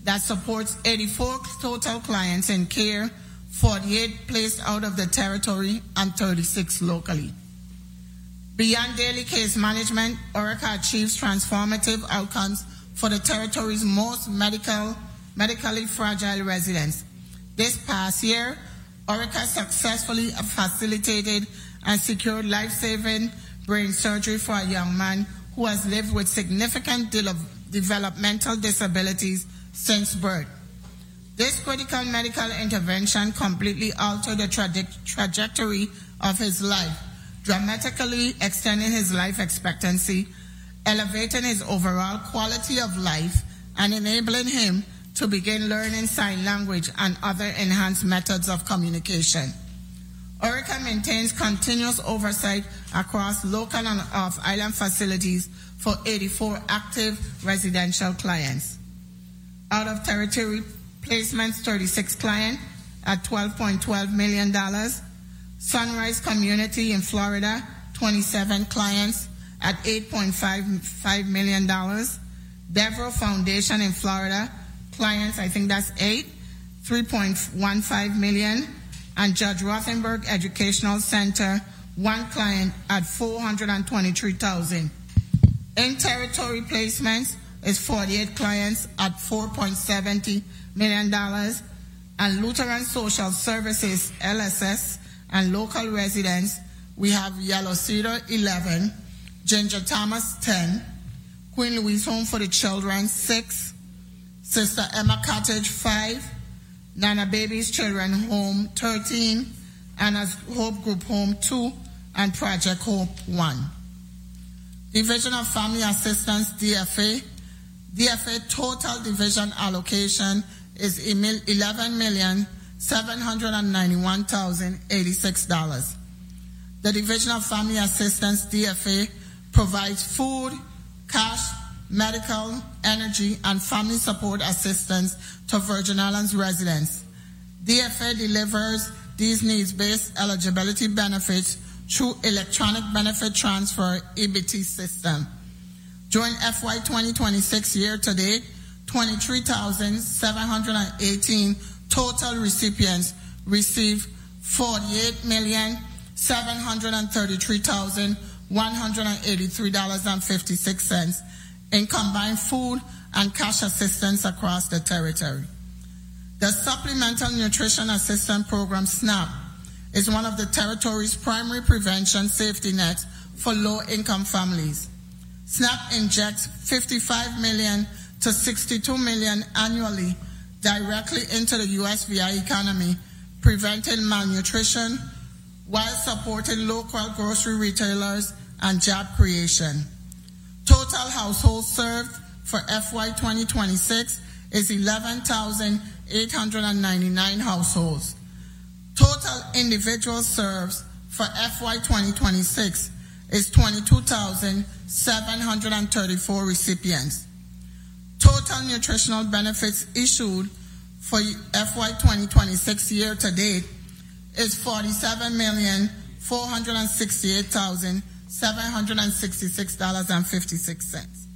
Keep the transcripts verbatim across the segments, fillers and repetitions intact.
that supports eighty-four total clients in care, forty-eight placed out of the territory, and thirty-six locally. Beyond daily case management, Orica achieves transformative outcomes for the territory's most medical, medically fragile residents. This past year, Orica successfully facilitated and secured life-saving brain surgery for a young man who has lived with significant de- developmental disabilities since birth. This critical medical intervention completely altered the tra- trajectory of his life, dramatically extending his life expectancy, elevating his overall quality of life, and enabling him to begin learning sign language and other enhanced methods of communication. Orica maintains continuous oversight across local and off-island facilities for eighty-four active residential clients. Out of territory placements, thirty-six clients at twelve point one two million dollars. Sunrise Community in Florida, twenty-seven clients at eight point five five million dollars. Devereux Foundation in Florida, clients, I think that's eight, three point one five million dollars. And Judge Rothenberg Educational Center, one client at four hundred twenty-three thousand dollars. In territory placements is forty-eight clients at four point seven zero million dollars. And Lutheran Social Services, L S S, and local residents, we have Yellow Cedar, eleven, Ginger Thomas, ten, Queen Louise Home for the Children, six, Sister Emma Cottage, five, Nana Baby's Children Home, thirteen, Anna's Hope Group Home, two, and Project Hope, one. Division of Family Assistance, D F A. D F A total division allocation is eleven million seven hundred ninety-one thousand eighty-six dollars. The Division of Family Assistance, D F A, provides food, cash, medical, energy, and family support assistance to Virgin Islands residents. D F A delivers these needs-based eligibility benefits through electronic benefit transfer E B T system. During F Y twenty twenty-six year-to-date, twenty-three thousand seven hundred eighteen total recipients received forty-eight million seven hundred thirty-three thousand one hundred eighty-three dollars and fifty-six cents in combined food and cash assistance across the territory. The Supplemental Nutrition Assistance Program, SNAP, is one of the territory's primary prevention safety nets for low-income families. SNAP injects fifty-five million dollars to sixty-two million dollars annually directly into the U S V I economy, preventing malnutrition while supporting local grocery retailers and job creation. Total households served for F Y twenty twenty-six is eleven thousand eight hundred ninety-nine households. Total individuals served for F Y twenty twenty-six is twenty-two thousand seven hundred thirty-four recipients. Total nutritional benefits issued for F Y twenty twenty-six year-to-date is forty-seven million four hundred sixty-eight thousand seven hundred sixty-six dollars and fifty-six cents.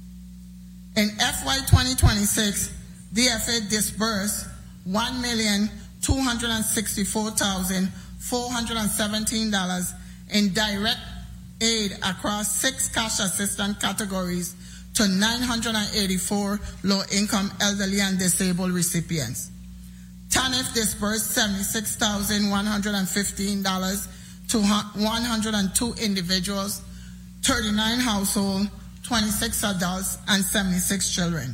In F Y twenty twenty-six, D F A disbursed one million two hundred sixty-four thousand four hundred seventeen dollars in direct aid across six cash assistance categories to nine hundred eighty-four low-income elderly and disabled recipients. TANF disbursed seventy-six thousand one hundred fifteen dollars to one hundred two individuals, thirty-nine households, twenty-six adults, and seventy-six children.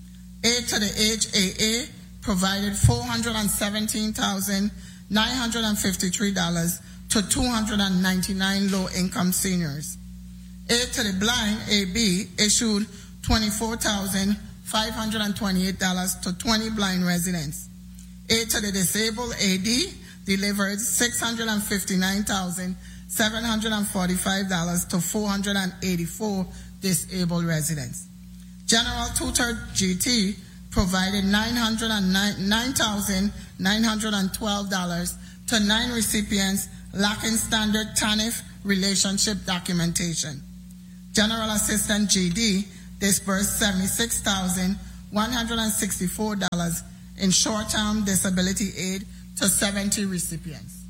Aid to the Age A A provided four hundred seventeen thousand nine hundred fifty-three dollars to two hundred ninety-nine low-income seniors. Aid to the Blind A B issued twenty-four thousand five hundred twenty-eight dollars to twenty blind residents. Aid to the Disabled A D delivered six hundred fifty-nine thousand seven hundred forty-five dollars to four hundred eighty-four disabled residents. General Tutor G T provided nine hundred nine thousand nine hundred twelve dollars to nine recipients lacking standard TANF relationship documentation. General Assistant G D disbursed seventy-six thousand one hundred sixty-four dollars in short-term disability aid to seventy recipients.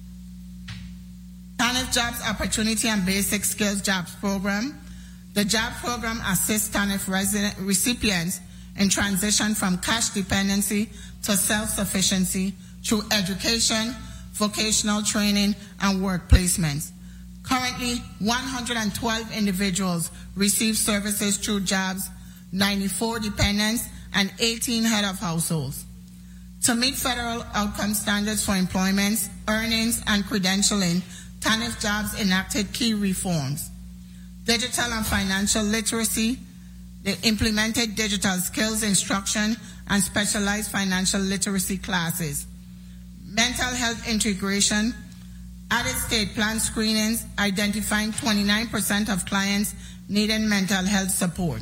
TANF Jobs Opportunity and Basic Skills Jobs Program. The job program assists TANF resident recipients in transition from cash dependency to self-sufficiency through education, vocational training, and work placements. Currently, one hundred twelve individuals receive services through jobs, ninety-four dependents, and eighteen head of households. To meet federal outcome standards for employment, earnings, and credentialing, TANF Jobs enacted key reforms. Digital and financial literacy. They implemented digital skills instruction and specialized financial literacy classes. Mental health integration. Added state plan screenings, identifying twenty-nine percent of clients needing mental health support.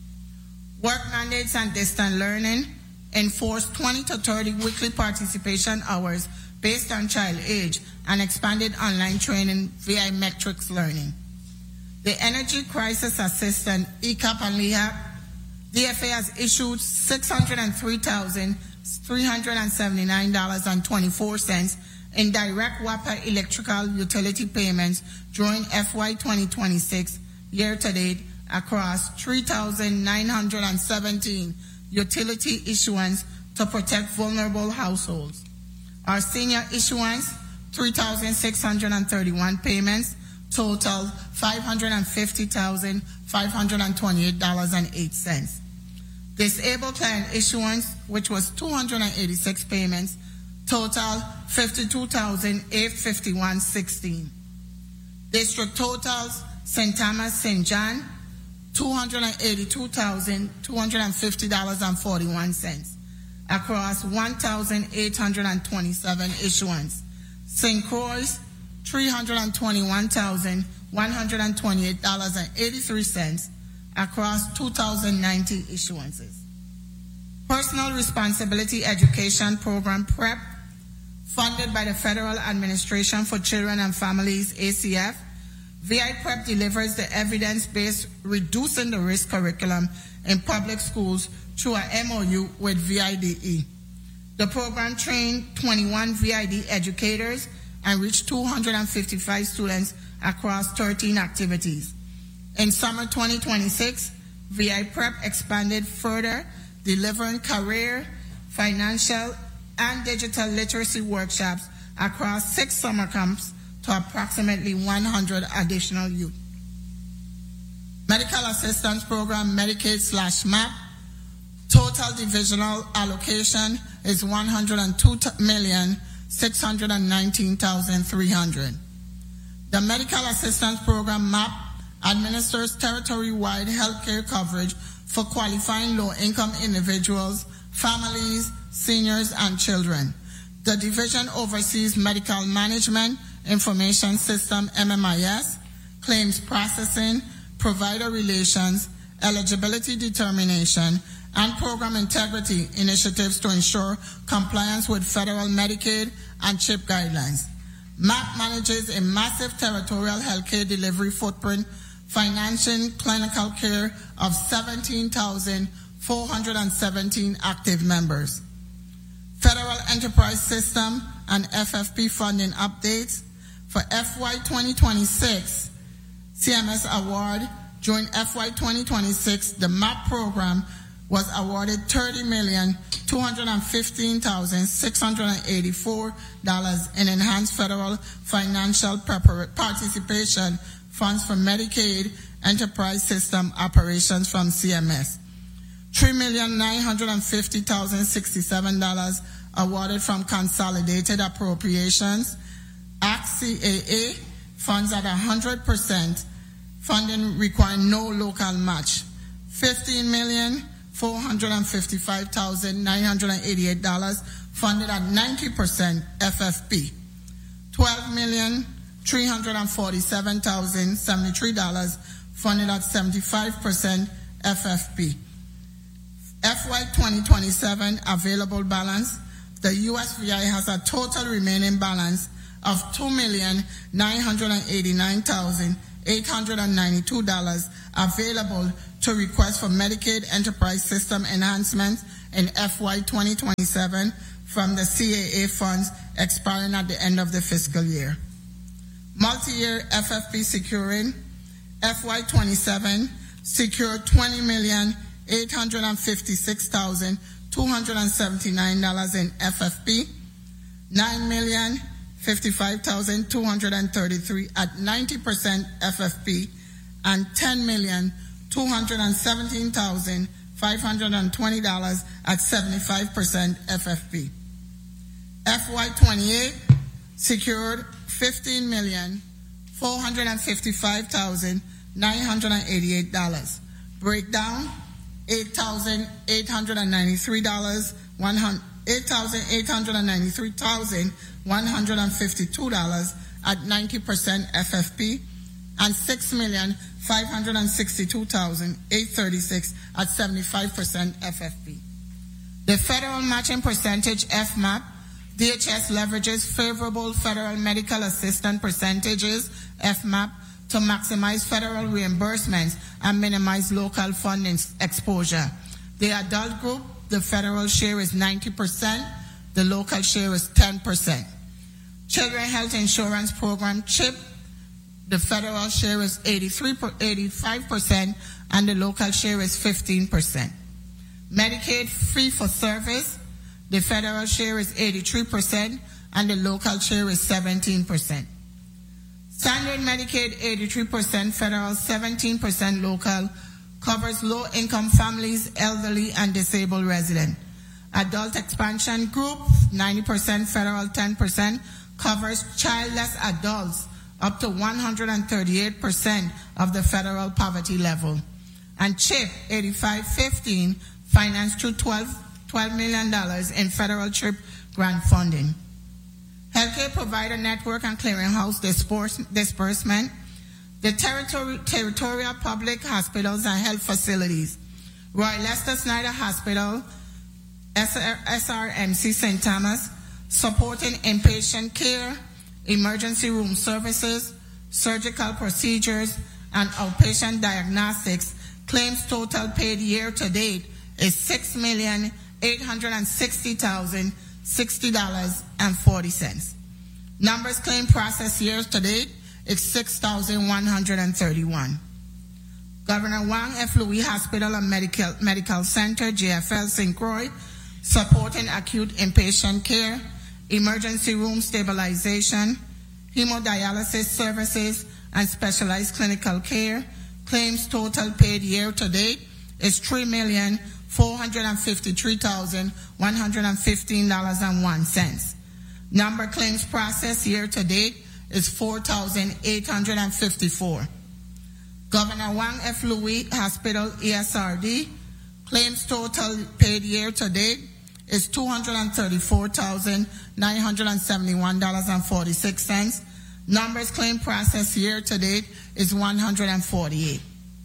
Work mandates and distant learning. Enforced twenty to thirty weekly participation hours based on child age and expanded online training via metrics learning. The Energy Crisis Assistance, E C A P and L E H A P, D F A has issued six hundred three thousand three hundred seventy-nine dollars and twenty-four cents in direct W A P A electrical utility payments during F Y twenty twenty-six year-to-date across three thousand nine hundred seventeen utility issuance to protect vulnerable households. Our senior issuance, three thousand six hundred thirty-one payments, total five hundred fifty thousand five hundred twenty-eight dollars and eight cents. Disabled client issuance, which was two hundred eighty-six payments, total fifty-two thousand eight hundred fifty-one dollars and sixteen cents. District totals, Saint Thomas, Saint John, two hundred eighty-two thousand two hundred fifty dollars and forty-one cents across one thousand eight hundred twenty-seven issuance. Saint Croix, three hundred twenty-one thousand one hundred twenty-eight dollars and eighty-three cents across two thousand ninety issuances. Personal Responsibility Education Program PREP, funded by the Federal Administration for Children and Families, A C F. V I PREP delivers the evidence-based reducing the risk curriculum in public schools through an M O U with V I D E. The program trained twenty-one V I D educators and reached two hundred fifty-five students across thirteen activities. In summer twenty twenty-six, V I PREP expanded further, delivering career, financial, and digital literacy workshops across six summer camps to approximately one hundred additional youth. Medical Assistance Program, Medicaid slash MAP, total divisional allocation is one hundred two million six hundred nineteen thousand three hundred. The Medical Assistance Program, MAP, administers territory-wide healthcare coverage for qualifying low-income individuals, families, seniors, and children. The division oversees medical management, information system M M I S, claims processing, provider relations, eligibility determination, and program integrity initiatives to ensure compliance with federal Medicaid and CHIP guidelines. MAP manages a massive territorial healthcare delivery footprint, financing clinical care of seventeen thousand four hundred seventeen active members. Federal Enterprise System and F F P funding updates. For F Y twenty twenty-six, C M S award. During F Y twenty twenty-six, the MAP program was awarded thirty million two hundred fifteen thousand six hundred eighty-four dollars in enhanced federal financial participation funds for Medicaid Enterprise System operations from C M S. three million nine hundred fifty thousand sixty-seven dollars awarded from Consolidated Appropriations. A C C A A funds at one hundred percent, funding requiring no local match. fifteen million four hundred fifty-five thousand nine hundred eighty-eight dollars funded at ninety percent F F P. twelve million three hundred forty-seven thousand seventy-three dollars funded at seventy-five percent F F P. F Y twenty twenty-seven available balance. The U S V I has a total remaining balance of two million nine hundred eighty-nine thousand eight hundred ninety-two dollars available to request for Medicaid Enterprise System enhancements in F Y twenty twenty-seven from the C A A funds expiring at the end of the fiscal year. Multi-year F F P securing F Y twenty-seven secured twenty million eight hundred fifty-six thousand two hundred seventy-nine dollars in F F P, nine million fifty-five thousand two hundred thirty-three dollars at ninety percent F F P, and ten million two hundred seventeen thousand five hundred twenty dollars at seventy-five percent F F P. F Y twenty-eight secured fifteen million four hundred fifty-five thousand nine hundred eighty-eight dollars. Breakdown: eight thousand eight hundred ninety-three dollars, eight thousand eight hundred ninety-three thousand one hundred fifty-two dollars at ninety percent F F P, and six million five hundred sixty-two thousand eight hundred thirty-six dollars at seventy-five percent F F P. The federal matching percentage F MAP, D H S leverages favorable federal medical assistance percentages F MAP to maximize federal reimbursements and minimize local funding exposure. The adult group, the federal share is ninety percent, the local share is ten percent. Children Health Insurance Program, CHIP, the federal share is eighty-three, eighty-five percent and the local share is fifteen percent. Medicaid fee for service, the federal share is eighty-three percent and the local share is seventeen percent. Standard Medicaid, eighty-three percent federal, seventeen percent local, covers low-income families, elderly, and disabled residents. Adult Expansion Group, ninety percent federal, ten percent, covers childless adults up to one hundred thirty-eight percent of the federal poverty level. And CHIP, eighty-five fifteen, financed through twelve million dollars in federal CHIP grant funding. Healthcare Provider Network and Clearinghouse disbursement. The territory, territorial public hospitals and health facilities. Roy Lester Snyder Hospital, S R M C Saint Thomas, supporting inpatient care, emergency room services, surgical procedures, and outpatient diagnostics. Claims total paid year to date is six million eight hundred sixty thousand sixty dollars and forty cents. Numbers claim processed year to date is six thousand one hundred thirty-one. Governor Wang F. Louis Hospital and Medical, Medical Center, J F L Saint Croix, supporting acute inpatient care, emergency room stabilization, hemodialysis services, and specialized clinical care. Claims total paid year to date is three million four hundred fifty-three thousand one hundred fifteen dollars and one cent. Number claims processed year to date is four thousand eight hundred fifty-four. Governor Wang F. Louis Hospital, E S R D, claims total paid year to date is two hundred thirty-four thousand nine hundred seventy-one dollars and forty-six cents. Numbers claim processed year to date is one hundred forty-eight.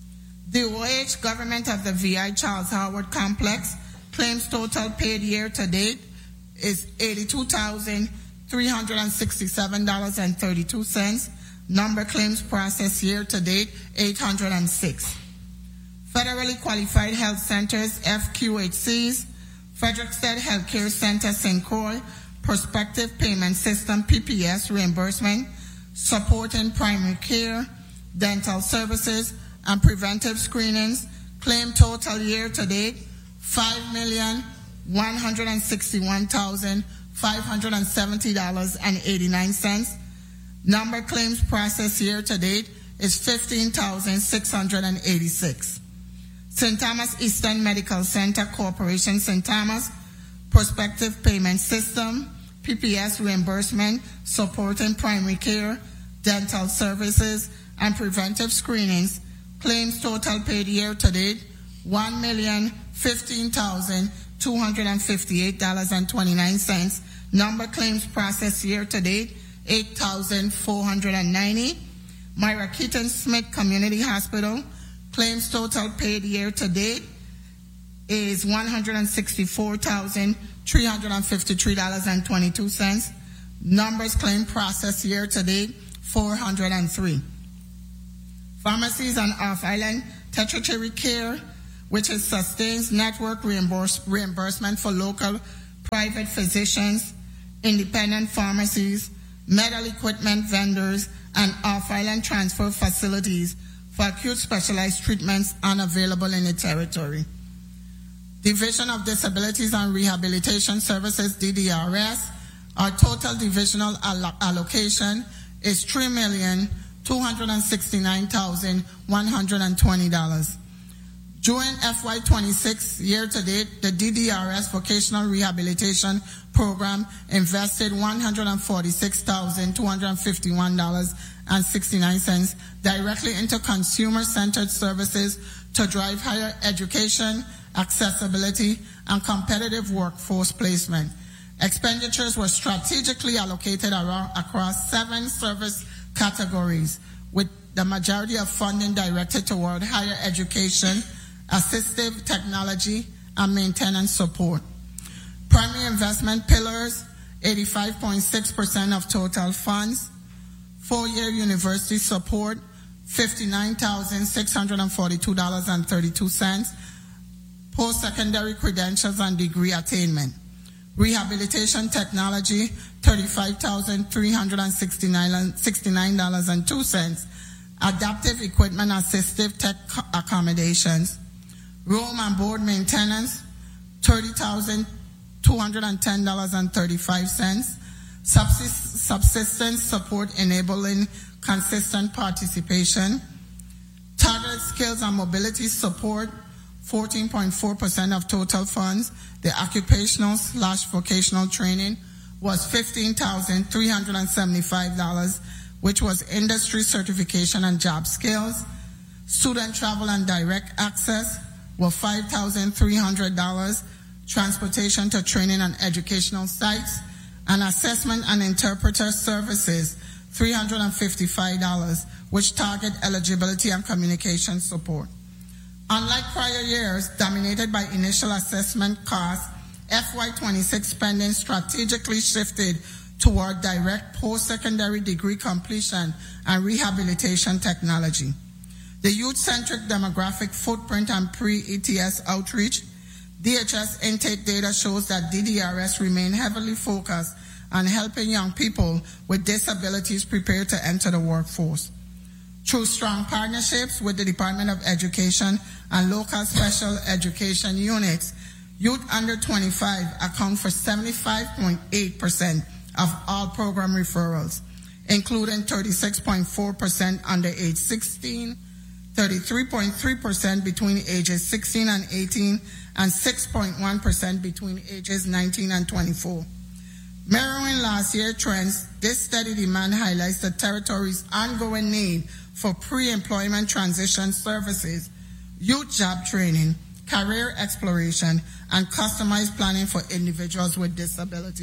The O H Government of the V I Charles Howard Complex claims total paid year to date is eighty-two thousand three hundred sixty-seven dollars and thirty-two cents. Number claims processed year to date, eight hundred six. Federally Qualified Health Centers, F Q H Cs, Frederiksted Healthcare Center, Saint Croix, Prospective Payment System, P P S reimbursement, supporting primary care, dental services, and preventive screenings. Claim total year to date, five million one hundred sixty-one thousand five hundred seventy dollars and eighty-nine cents. Number claims processed year to date is fifteen thousand six hundred eighty-six. Saint Thomas Eastern Medical Center Corporation, Saint Thomas, Prospective Payment System, P P S reimbursement, supporting primary care, dental services, and preventive screenings. Claims total paid year to date, one million fifteen thousand two hundred fifty-eight dollars and twenty-nine cents. Number claims processed year to date, eight thousand four hundred ninety. Myra Keaton Smith Community Hospital, claims total paid year to date is one hundred sixty-four thousand three hundred fifty-three dollars and twenty-two cents. Numbers claim processed year to date, four hundred three. Pharmacies on off-island Tertiary care, which is sustains network reimburse, reimbursement for local private physicians, independent pharmacies, medical equipment vendors, and off-island transfer facilities for acute specialized treatments unavailable in the territory. Division of Disabilities and Rehabilitation Services, D D R S, our total divisional allo- allocation is three million two hundred sixty-nine thousand one hundred twenty dollars. During F Y twenty-six year to date, the D D R S Vocational Rehabilitation Program invested one hundred forty-six thousand two hundred fifty-one dollars and sixty-nine cents directly into consumer-centered services to drive higher education, accessibility, and competitive workforce placement. Expenditures were strategically allocated around, across seven service categories, with the majority of funding directed toward higher education, assistive technology, and maintenance support. Primary investment pillars, eighty-five point six percent of total funds. Four-year university support, fifty-nine thousand six hundred forty-two dollars and thirty-two cents. Post-secondary credentials and degree attainment. Rehabilitation technology, thirty-five thousand three hundred sixty-nine dollars and two cents. Adaptive equipment assistive tech accommodations. Room and board maintenance, thirty thousand two hundred ten dollars and thirty-five cents. Subsist- subsistence support enabling consistent participation. Targeted skills and mobility support, fourteen point four percent of total funds. The occupational slash vocational training was fifteen thousand three hundred seventy-five dollars, which was industry certification and job skills. Student travel and direct access were five thousand three hundred dollars. Transportation to training and educational sites. And assessment and interpreter services, three hundred fifty-five dollars, which target eligibility and communication support. Unlike prior years dominated by initial assessment costs, F Y twenty-six spending strategically shifted toward direct post-secondary degree completion and rehabilitation technology. The youth-centric demographic footprint and pre-E T S outreach. D H S intake data shows that D D R S remain heavily focused on helping young people with disabilities prepare to enter the workforce. Through strong partnerships with the Department of Education and local special education units, youth under twenty-five account for seventy-five point eight percent of all program referrals, including thirty-six point four percent under age sixteen, thirty-three point three percent between ages sixteen and eighteen, and six point one percent between ages nineteen and twenty-four. Mirroring last year's trends, this steady demand highlights the territory's ongoing need for pre-employment transition services, youth job training, career exploration, and customized planning for individuals with disability.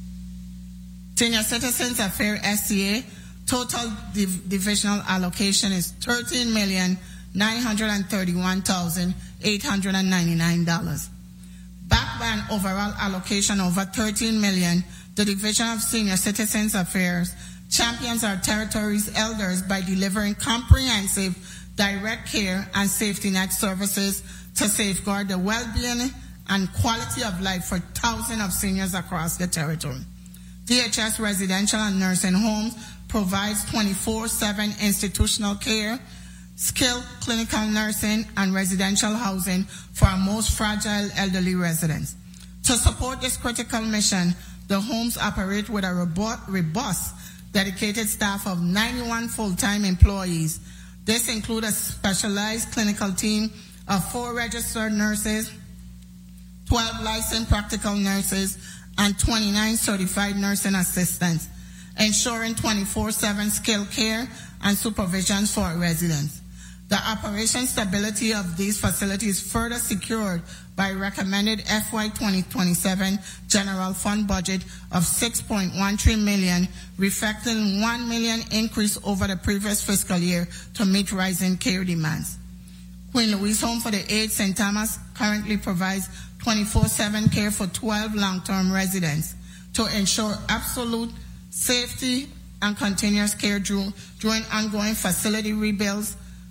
Senior Citizens Affairs S C A total div- divisional allocation is thirteen million nine hundred thirty-one thousand eight hundred ninety-nine dollars. Backed by an overall allocation over thirteen million dollars, the Division of Senior Citizens Affairs champions our territory's elders by delivering comprehensive direct care and safety net services to safeguard the well-being and quality of life for thousands of seniors across the territory. D H S residential and nursing homes provides twenty-four seven institutional care, skilled clinical nursing, and residential housing for our most fragile elderly residents. To support this critical mission, the homes operate with a robust, dedicated staff of ninety-one full-time employees. This includes a specialized clinical team of four registered nurses, twelve licensed practical nurses, and twenty-nine certified nursing assistants, ensuring twenty-four seven skilled care and supervision for our residents. The operation stability of these facilities further secured by recommended F Y twenty twenty-seven general fund budget of six point one three million dollars, reflecting one million dollars increase over the previous fiscal year to meet rising care demands. Queen Louise Home for the Aged Saint Thomas currently provides twenty-four seven care for twelve long-term residents to ensure absolute safety and continuous care during ongoing facility rebuilds,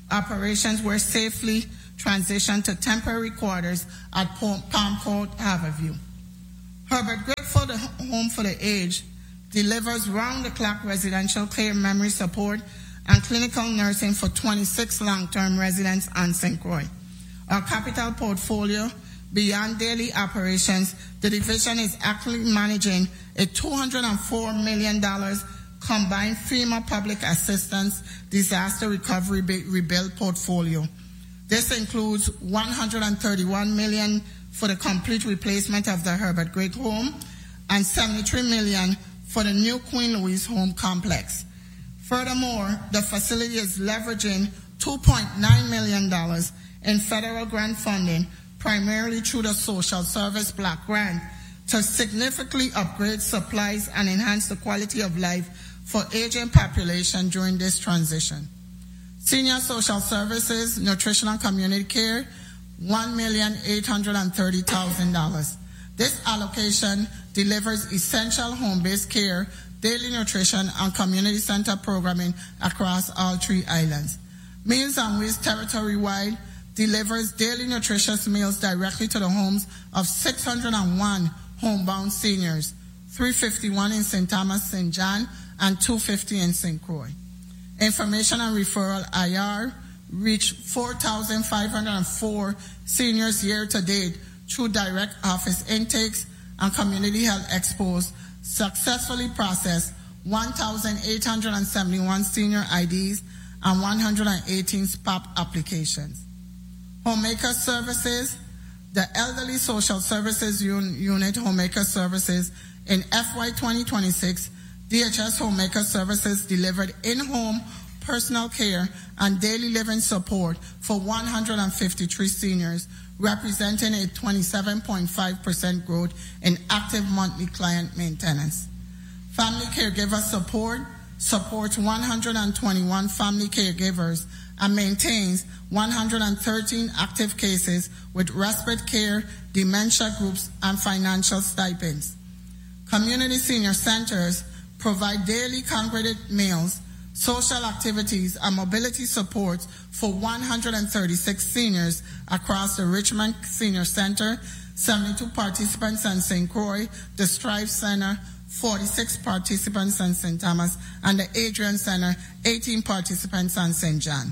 Operations were safely transitioned to temporary quarters at Palm Court, Haverview. Herbert Grateful Home for the Aged delivers round-the-clock residential care, memory support, and clinical nursing for twenty-six long-term residents on Saint Croix. Our capital portfolio, beyond daily operations, the division is actively managing a two hundred four million dollars combined FEMA public assistance disaster recovery rebuild portfolio. This includes one hundred thirty-one million dollars for the complete replacement of the Herbert Grateful Home and seventy-three million dollars for the new Queen Louise Home complex. Furthermore, the facility is leveraging two point nine million dollars in federal grant funding, primarily through the Social Service Block Grant, to significantly upgrade supplies and enhance the quality of life for aging population during this transition. Senior Social Services, Nutritional Community Care, one million eight hundred thirty thousand dollars. This allocation delivers essential home-based care, daily nutrition, and community center programming across all three islands. Meals on Wheels territory-wide delivers daily nutritious meals directly to the homes of six hundred one homebound seniors, three hundred fifty-one in Saint Thomas, Saint John, and two hundred fifty in Saint Croix. Information and referral I R reached four thousand five hundred four seniors year to date through direct office intakes and community health expos, successfully processed one thousand eight hundred seventy-one senior I Ds and one hundred eighteen S P A P applications. Homemaker Services, the Elderly Social Services Un- Unit Homemaker Services in F Y twenty twenty-six, D H S Homemaker Services delivered in-home personal care and daily living support for one hundred fifty-three seniors, representing a twenty-seven point five percent growth in active monthly client maintenance. Family Caregiver Support supports one hundred twenty-one family caregivers and maintains one hundred thirteen active cases with respite care, dementia groups, and financial stipends. Community senior centers provide daily congregated meals, social activities, and mobility supports for one hundred thirty-six seniors across the Richmond Senior Center, seventy-two participants in Saint Croix, the Strive Center, forty-six participants in Saint Thomas, and the Adrian Center, eighteen participants in Saint John.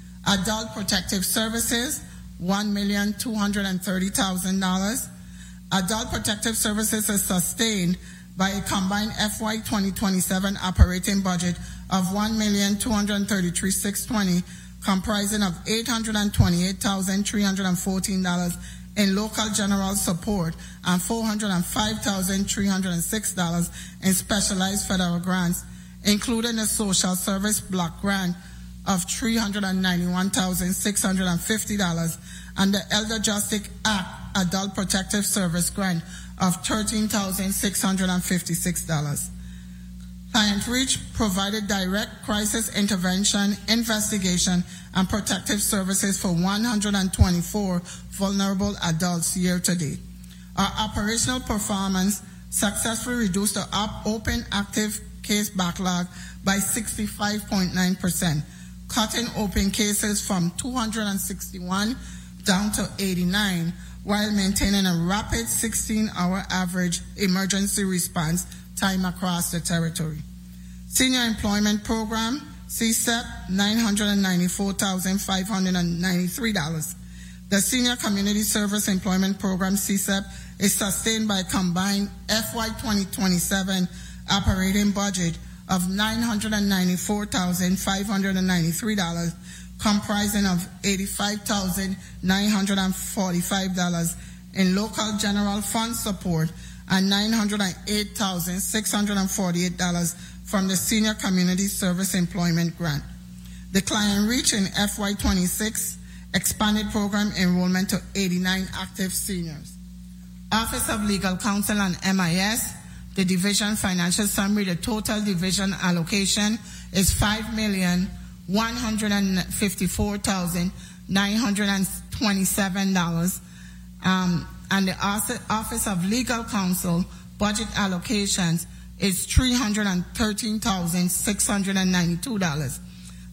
Adult Protective Services, one million two hundred thirty thousand dollars. Adult Protective Services is sustained by a combined F Y twenty twenty-seven operating budget of one million two hundred thirty-three thousand six hundred twenty dollars, comprising of eight hundred twenty-eight thousand three hundred fourteen dollars in local general support and four hundred five thousand three hundred six dollars in specialized federal grants, including the Social Service Block Grant of three hundred ninety-one thousand six hundred fifty dollars and the Elder Justice Act Adult Protective Service Grant of thirteen thousand six hundred fifty-six dollars. Client Reach provided direct crisis intervention, investigation, and protective services for one hundred twenty-four vulnerable adults year to date. Our operational performance successfully reduced the op- open active case backlog by sixty-five point nine percent, cutting open cases from two hundred sixty-one down to eighty-nine, while maintaining a rapid sixteen-hour average emergency response time across the territory. Senior Employment Program, C S E P, nine hundred ninety-four thousand five hundred ninety-three dollars. The Senior Community Service Employment Program, C S E P, is sustained by a combined F Y twenty twenty-seven operating budget of nine hundred ninety-four thousand five hundred ninety-three dollars, comprising of eighty-five thousand nine hundred forty-five dollars in local general fund support and nine hundred eight thousand six hundred forty-eight dollars from the Senior Community Service Employment Grant. The Client Reach in F Y twenty-six expanded program enrollment to eighty-nine active seniors. Office of Legal Counsel and M I S, the division financial summary, the total division allocation is five million one hundred fifty-four thousand nine hundred twenty-seven dollars. Um, and the Office of Legal Counsel budget allocations is three hundred thirteen thousand six hundred ninety-two dollars.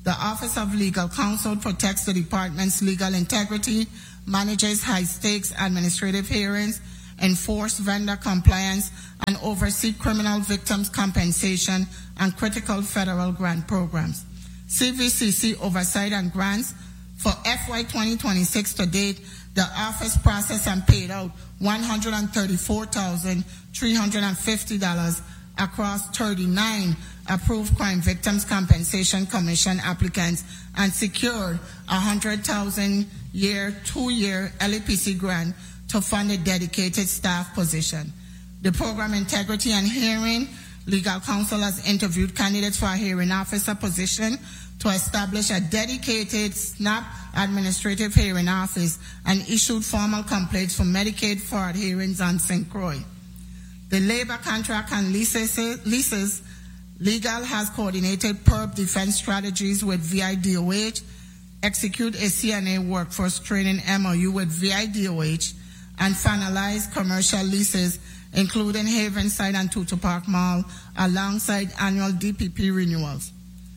The Office of Legal Counsel protects the department's legal integrity, manages high-stakes administrative hearings, enforce vendor compliance, and oversee criminal victims' compensation and critical federal grant programs. C V C C oversight and grants. For F Y twenty twenty-six to date, the office processed and paid out one hundred thirty-four thousand three hundred fifty dollars across thirty-nine approved Crime Victims Compensation Commission applicants and secured a one hundred thousand dollars year, two-year L E P C grant to fund a dedicated staff position. The program integrity and hearing, legal counsel has interviewed candidates for a hearing officer position to establish a dedicated SNAP administrative hearing office and issued formal complaints for Medicaid fraud hearings on Saint Croix. The labor contract and leases, leases legal has coordinated P E R B defense strategies with V I D O H, execute a C N A workforce training M O U with V I D O H, and finalize commercial leases, including Havenside and Tutu Park Mall, alongside annual D P P renewals.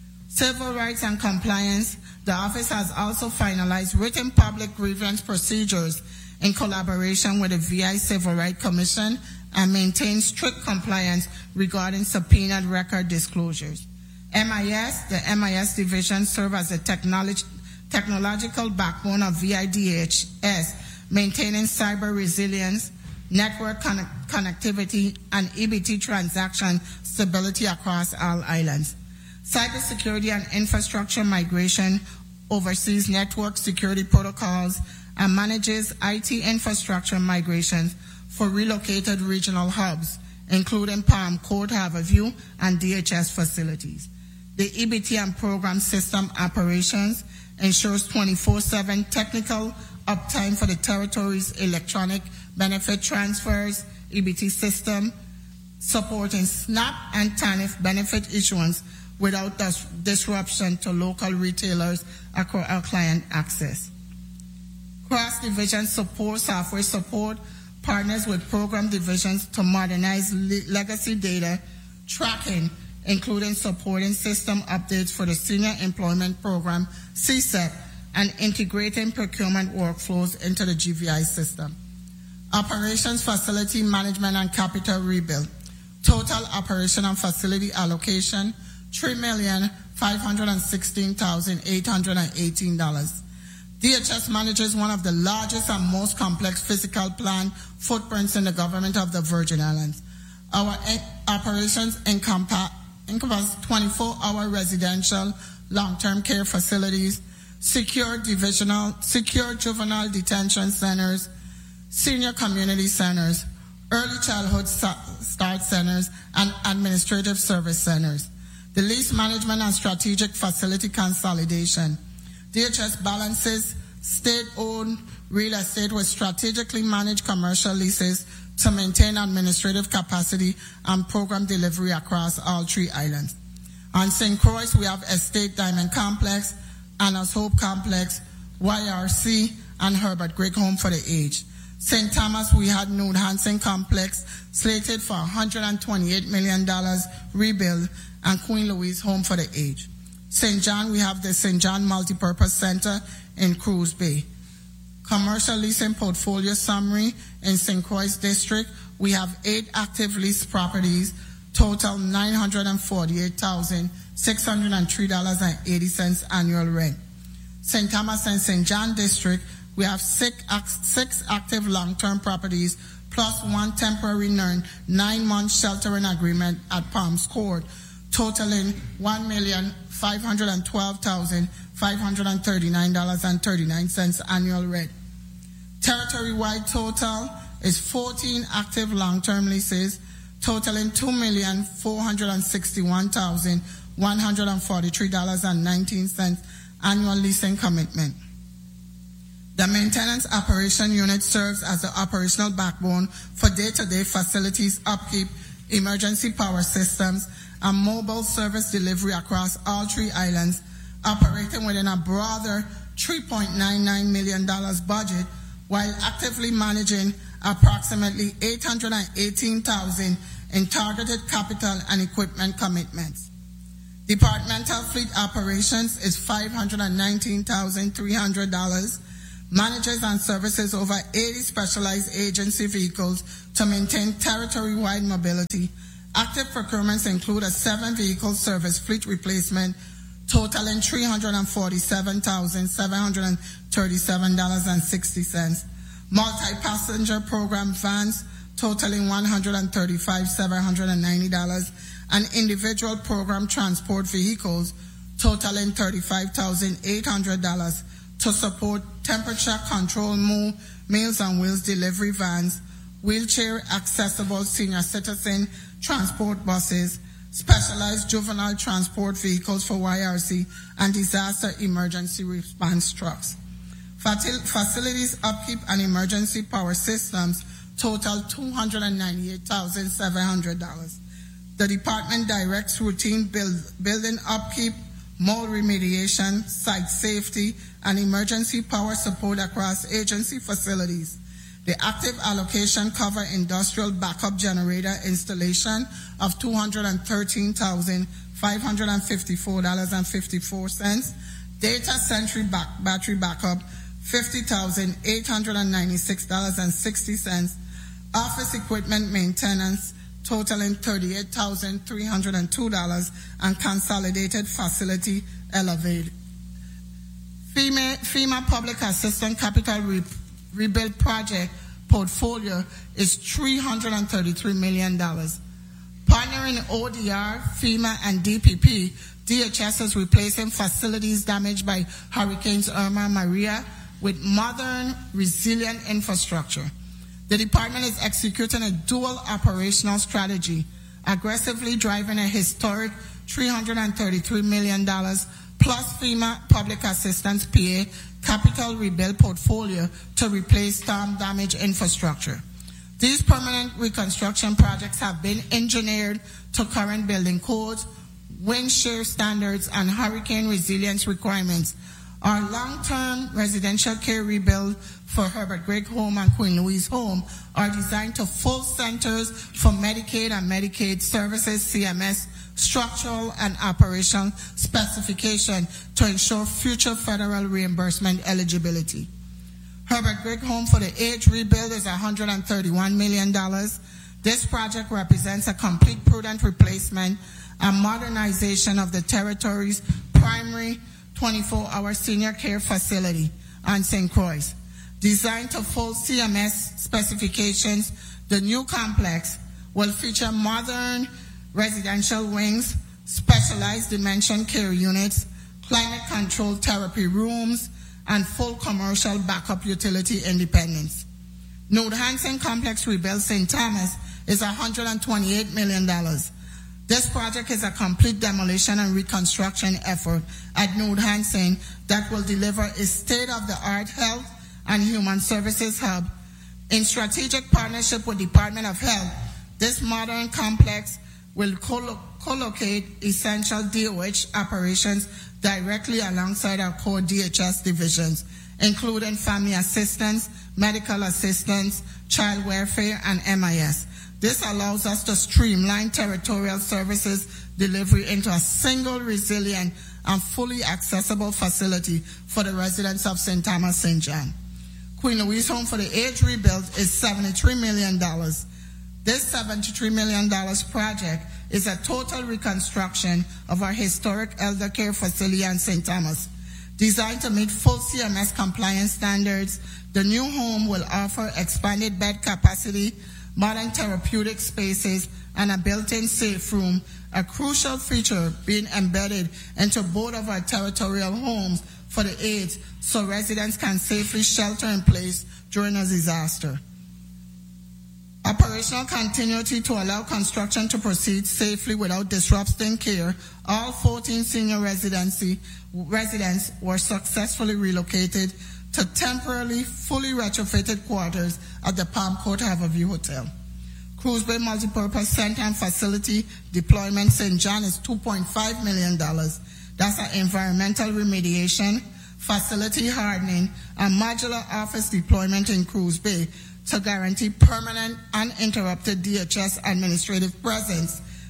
Civil rights and compliance, the office has also finalized written public grievance procedures in collaboration with the V I Civil Rights Commission and maintains strict compliance regarding subpoenaed record disclosures. M I S, the M I S division serves as the technology, technological backbone of V I D H S, maintaining cyber resilience, network connect connectivity, and E B T transaction stability across all islands. Cybersecurity and infrastructure migration oversees network security protocols and manages I T infrastructure migrations for relocated regional hubs, including Palm Court, Harborview, and D H S facilities. The E B T and program system operations ensures twenty-four seven technical uptime for the territory's electronic benefit transfers, E B T system, supporting SNAP and TANF benefit issuance without dis disruption to local retailers or our client access. Cross-division support, software support, partners with program divisions to modernize le legacy data tracking, including supporting system updates for the Senior Employment Program, C S E P, and integrating procurement workflows into the G V I system. Operations, facility management, and capital rebuild. Total operation and facility allocation, three million five hundred sixteen thousand eight hundred eighteen dollars. D H S manages one of the largest and most complex physical plant footprints in the government of the Virgin Islands. Our operations encompass, encompass twenty-four hour residential long-term care facilities, secure divisional, secure juvenile detention centers, senior community centers, early childhood start centers, and administrative service centers. The lease management and strategic facility consolidation. D H S balances state-owned real estate with strategically managed commercial leases to maintain administrative capacity and program delivery across all three islands. On Saint Croix, we have Estate Diamond Complex, Anna's Hope Complex, Y R C, and Herbert Grigg Home for the Aged. Saint Thomas, we had Nude Hansen Complex, slated for one hundred twenty-eight million dollars rebuild, and Queen Louise Home for the Aged. Saint John, we have the Saint John Multipurpose Center in Cruz Bay. Commercial leasing portfolio summary in Saint Croix District, we have eight active lease properties, total nine hundred forty-eight thousand six hundred three dollars and eighty cents annual rent. Saint Thomas and Saint John District, we have six, six active long-term properties plus one temporary nine-month sheltering agreement at Palms Court, totaling one million five hundred twelve thousand five hundred thirty-nine dollars and thirty-nine cents annual rent. Territory-wide total is fourteen active long-term leases, totaling two million four hundred sixty-one thousand one hundred forty-three dollars and nineteen cents annual leasing commitment. The Maintenance Operation Unit serves as the operational backbone for day-to-day facilities upkeep, emergency power systems, and mobile service delivery across all three islands, operating within a broader three point nine nine million dollars budget while actively managing approximately eight hundred eighteen thousand dollars in targeted capital and equipment commitments. Departmental fleet operations is five hundred nineteen thousand three hundred dollars. Manages and services over eighty specialized agency vehicles to maintain territory-wide mobility. Active procurements include a seven-vehicle service fleet replacement totaling three hundred forty-seven thousand seven hundred thirty-seven dollars and sixty cents. Multi-passenger program vans totaling one hundred thirty-five thousand seven hundred ninety dollars, and individual program transport vehicles totaling thirty-five thousand eight hundred dollars to support temperature control move, Meals on Wheels delivery vans, wheelchair accessible senior citizen transport buses, specialized juvenile transport vehicles for Y R C, and disaster emergency response trucks. Facilities upkeep and emergency power systems total two hundred ninety-eight thousand seven hundred dollars. The department directs routine build, building upkeep, mold remediation, site safety, and emergency power support across agency facilities. The active allocation cover industrial backup generator installation of two hundred thirteen thousand five hundred fifty-four dollars and fifty-four cents, data century back, battery backup fifty thousand eight hundred ninety-six dollars and sixty cents, office equipment maintenance totaling thirty-eight thousand three hundred two dollars, and consolidated facility elevated. FEMA, FEMA Public Assistance Capital Re, Rebuild Project portfolio is three hundred thirty-three million dollars. Partnering O D R, FEMA, and D P P, D H S is replacing facilities damaged by Hurricanes Irma and Maria with modern, resilient infrastructure. The department is executing a dual operational strategy, aggressively driving a historic three hundred thirty-three million dollars plus FEMA Public Assistance P A capital rebuild portfolio to replace storm damaged infrastructure. These permanent reconstruction projects have been engineered to current building codes, wind shear standards, and hurricane resilience requirements. Our long-term residential care rebuild for Herbert Gregg Home and Queen Louise Home are designed to full centers for Medicaid and Medicaid services, C M S, structural and operational specification to ensure future federal reimbursement eligibility. Herbert Gregg Home for the age rebuild is one hundred thirty-one million dollars. This project represents a complete prudent replacement and modernization of the territory's primary twenty-four hour senior care facility on Saint Croix. Designed to full C M S specifications, the new complex will feature modern residential wings, specialized dementia care units, climate-controlled therapy rooms, and full commercial backup utility independence. Node Hansen Complex Rebuild Saint Thomas is one hundred twenty-eight million dollars. This project is a complete demolition and reconstruction effort at Node Hansen that will deliver a state-of-the-art health and human services hub. In strategic partnership with Department of Health, this modern complex will co- co-locate essential D O H operations directly alongside our core D H S divisions, including family assistance, medical assistance, child welfare, and M I S. This allows us to streamline territorial services delivery into a single resilient and fully accessible facility for the residents of Saint Thomas Saint John. Queen Louise Home for the age rebuild is seventy-three million dollars. This seventy-three million dollars project is a total reconstruction of our historic elder care facility in Saint Thomas. Designed to meet full C M S compliance standards, the new home will offer expanded bed capacity, modern therapeutic spaces, and a built-in safe room, a crucial feature being embedded into both of our territorial homes for the aides so residents can safely shelter in place during a disaster. Operational continuity to allow construction to proceed safely without disrupting care. All fourteen senior residency residents were successfully relocated to temporarily fully retrofitted quarters at the Palm Court Haverview Hotel. Cruz Bay Multipurpose Center and Facility Deployment Saint John is two point five million dollars. That's an environmental remediation, facility hardening, and modular office deployment in Cruz Bay to guarantee permanent, uninterrupted D H S administrative presence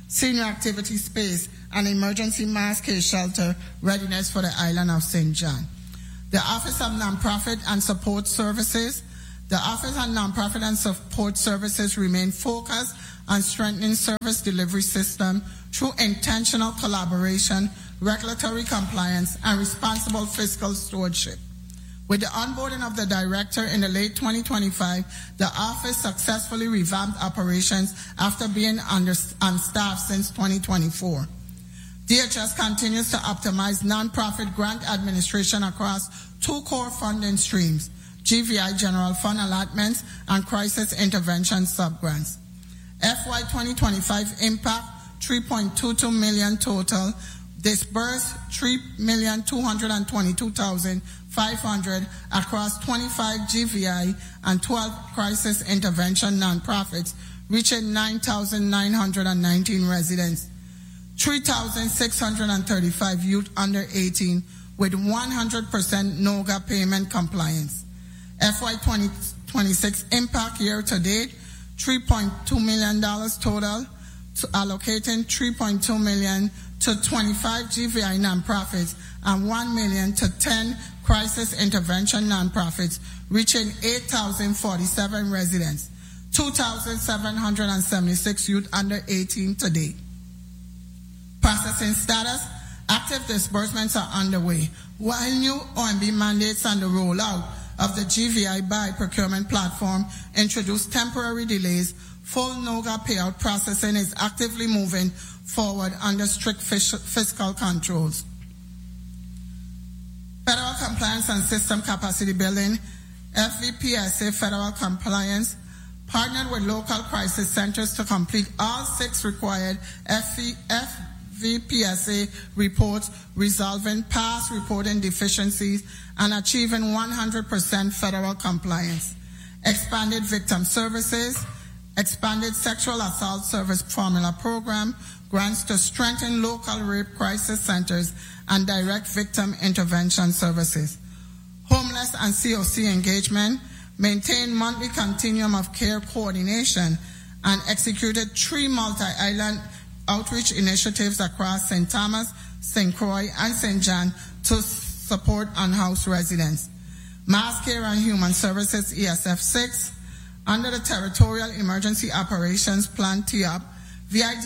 senior activity space, and emergency mass case shelter readiness for the island of Saint John. The Office of Nonprofit and Support Services. The Office of Nonprofit and Support Services remain focused on strengthening service delivery system through intentional collaboration, regulatory compliance, and responsible fiscal stewardship. With the onboarding of the director in the late twenty twenty-five, the office successfully revamped operations after being under, on staff since twenty twenty-four. D H S continues to optimize nonprofit grant administration across two core funding streams, G V I General Fund allotments and Crisis Intervention subgrants. F Y twenty twenty-five impact, three point two two million total, disbursed three million two hundred twenty-two thousand five hundred across twenty-five G V I and twelve Crisis Intervention nonprofits, reaching nine thousand nine hundred nineteen residents. three thousand six hundred thirty-five youth under eighteen with one hundred percent NOGA payment compliance. F Y twenty twenty-six impact year to date, three point two million dollars total, to allocating three point two million dollars to twenty-five G V I nonprofits and one million dollars to ten Crisis Intervention nonprofits, reaching eight thousand forty-seven residents, two thousand seven hundred seventy-six youth under eighteen to date. Processing status, active disbursements are underway, while new O M B mandates and the rollout of the G V I buy procurement platform introduced temporary delays. Full NOGA payout processing is actively moving forward under strict fiscal controls. Federal Compliance and System Capacity Building, F V P S A Federal Compliance, partnered with local crisis centers to complete all six required F V P S A reports, resolving past reporting deficiencies and achieving one hundred percent federal compliance. Expanded victim services, expanded sexual assault service formula program, grants to strengthen local rape crisis centers and direct victim intervention services. Homeless and C O C engagement, maintained monthly continuum of care coordination, and executed three multi-island outreach initiatives across Saint Thomas, Saint Croix, and Saint John to support unhoused residents. Mass Care and Human Services, E S F six, under the Territorial Emergency Operations Plan, T O P, V I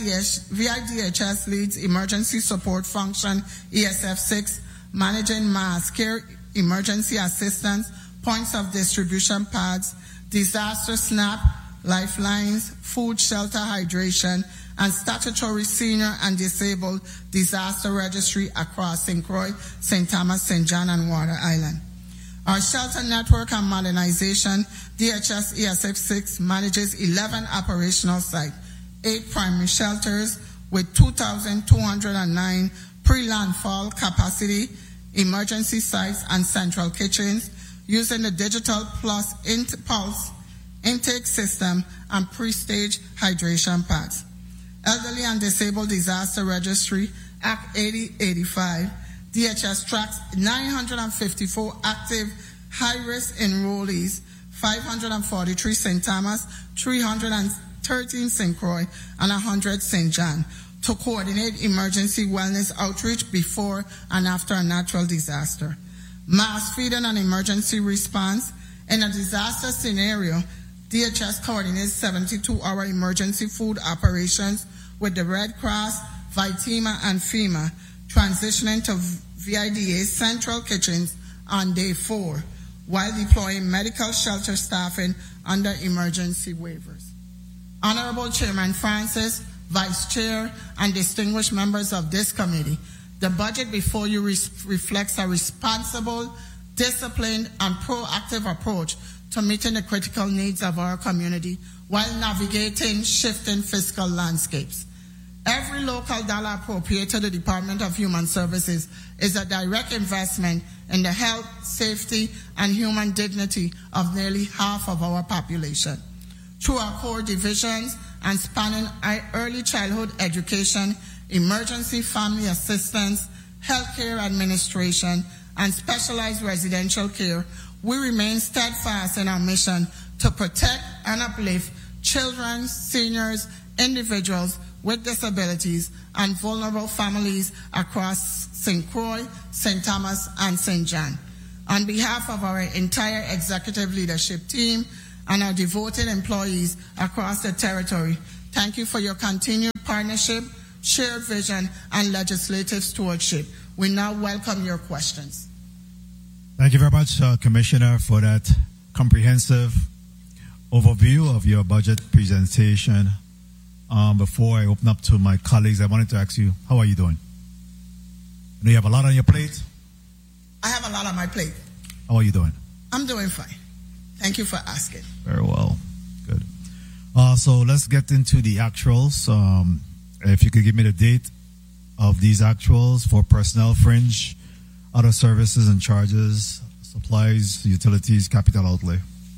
D H S leads Emergency Support Function, E S F six, managing mass care, emergency assistance, points of distribution pads, disaster SNAP, lifelines, food, shelter, hydration, and statutory senior and disabled disaster registry across Saint Croix, Saint Thomas, Saint John, and Water Island. Our shelter network and modernization, D H S E S F six manages eleven operational sites, eight primary shelters with two thousand two hundred nine pre-landfall capacity, emergency sites, and central kitchens, using the Digital Plus Pulse intake system and pre-stage hydration pads. Elderly and Disabled Disaster Registry, Act eighty eighty-five, D H S tracks nine hundred fifty-four active high-risk enrollees, five hundred forty-three Saint Thomas, three hundred thirteen Saint Croix, and one hundred Saint John, to coordinate emergency wellness outreach before and after a natural disaster. Mass feeding and emergency response. In a disaster scenario, D H S coordinates seventy-two hour emergency food operations with the Red Cross, Vitima, and FEMA, transitioning to V I D A central kitchens on day four, while deploying medical shelter staffing under emergency waivers. Honorable Chairman Francis, Vice Chair, and distinguished members of this committee, the budget before you re- reflects a responsible, disciplined, and proactive approach to meeting the critical needs of our community while navigating shifting fiscal landscapes. Every local dollar appropriated to the Department of Human Services is a direct investment in the health, safety, and human dignity of nearly half of our population. Through our core divisions and spanning early childhood education, emergency family assistance, healthcare administration, and specialized residential care, we remain steadfast in our mission to protect and uplift children, seniors, individuals with disabilities and vulnerable families across Saint Croix, Saint Thomas, and Saint John. On behalf of our entire executive leadership team and our devoted employees across the territory, thank you for your continued partnership, shared vision, and legislative stewardship. We now welcome your questions. Thank you very much, uh, Commissioner, for that comprehensive overview of your budget presentation. Um, before I open up to my colleagues, I wanted to ask you, how are you doing? I know you have a lot on your plate. I have a lot on my plate. How are you doing? I'm doing fine. Thank you for asking. Very well. Good. Uh, so let's get into the actuals. Um, if you could give me the date of these actuals for personnel, fringe, other services and charges, supplies, utilities, capital outlay.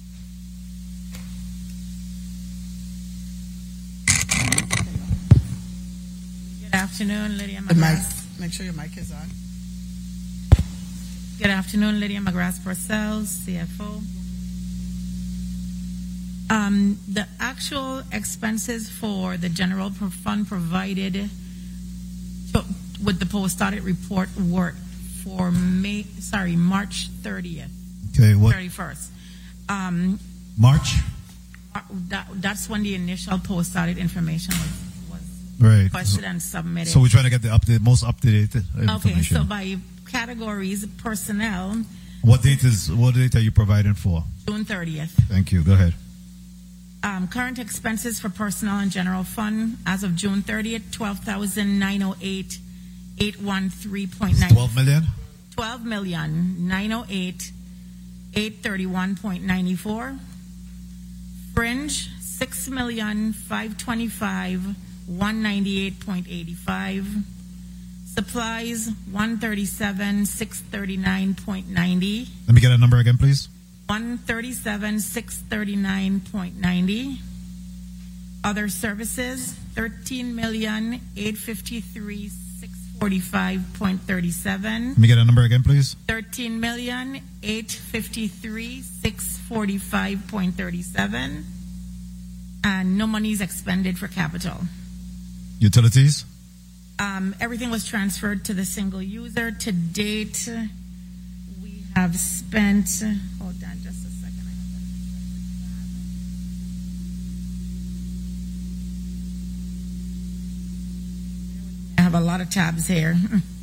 Good afternoon, Lydia The mic. McGrath. Make sure your mic is on. Good afternoon, Lydia McGrath Purcell, C F O. Um, the actual expenses for the general fund provided to, with the post audit report were for May, sorry, March thirtieth. Okay, what? thirty-first. Um, March? that, that's when the initial post audit information was, was Right. requested So, and submitted. so we're trying to get the update, most up-to-date information. Okay, so by categories, personnel, What date is, what date are you providing for? June thirtieth. Thank you. Go ahead. Um, current expenses for personnel and general fund as of June thirtieth, twelve thousand nine hundred eight, eight hundred thirteen point nine. twelve million? twelve million nine hundred eight, eight hundred thirty-one point nine four. Fringe, six million five hundred twenty-five, one hundred ninety-eight point eight five. Supplies, one hundred thirty-seven, six hundred thirty-nine point nine zero. Let me get a number again, please. one hundred thirty-seven, six hundred thirty-nine point nine zero. Other services, thirteen million eight hundred fifty-three, six hundred forty-five point three seven. Let me get a number again, please. thirteen million eight hundred fifty-three, six hundred forty-five point three seven. And no monies expended for capital. Utilities? Um, everything was transferred to the single user. To date, we have spent, hold on just a second. I have a lot of tabs here.